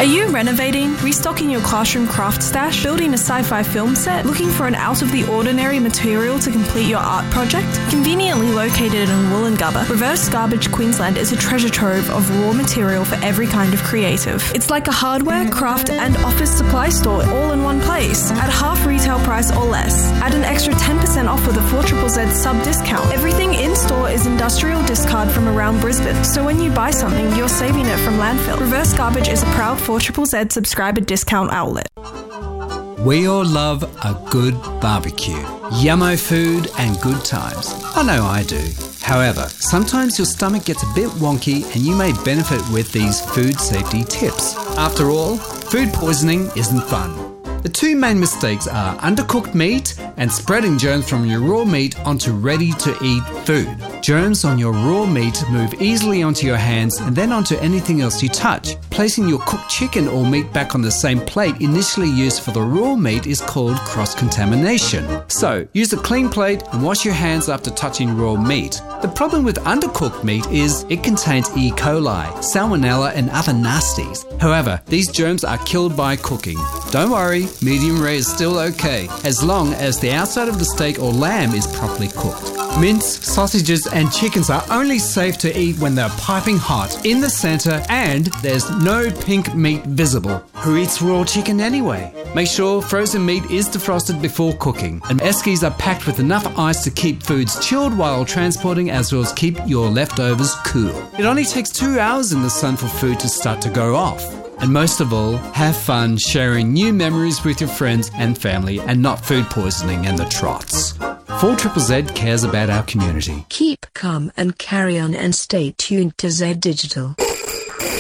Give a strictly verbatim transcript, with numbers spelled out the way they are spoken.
Are you renovating, restocking your classroom craft stash, building a sci-fi film set, looking for an out-of-the-ordinary material to complete your art project? Conveniently located in Woolloongabba, Reverse Garbage Queensland is a treasure trove of raw material for every kind of creative. It's like a hardware, craft and office supply store all in one place, at half retail price or less. Add an extra ten percent off with a four Z Z Z sub-discount. Everything in-store is industrial discard from around Brisbane, so when you buy something, you're saving it from landfill. Reverse Garbage is a proud four Z Z Z subscriber discount outlet. We all love a good barbecue, yummo food and good times. I know I do. However, sometimes your stomach gets a bit wonky and you may benefit with these food safety tips. After all, food poisoning isn't fun. The two main mistakes are undercooked meat and spreading germs from your raw meat onto ready-to-eat food. Germs on your raw meat move easily onto your hands and then onto anything else you touch. Placing your cooked chicken or meat back on the same plate initially used for the raw meat is called cross-contamination. So, use a clean plate and wash your hands after touching raw meat. The problem with undercooked meat is it contains E. coli, salmonella and other nasties. However, these germs are killed by cooking. Don't worry, medium rare is still okay, as long as the outside of the steak or lamb is properly cooked. Mince, sausages and chickens are only safe to eat when they're piping hot in the centre and there's no pink meat visible. Who eats raw chicken anyway? Make sure frozen meat is defrosted before cooking and eskies are packed with enough ice to keep foods chilled while transporting, as well as keep your leftovers cool. It only takes two hours in the sun for food to start to go off. And most of all, have fun sharing new memories with your friends and family and not food poisoning and the trots. four Z Z Z cares about our community. Keep calm and carry on and stay tuned to Z Digital.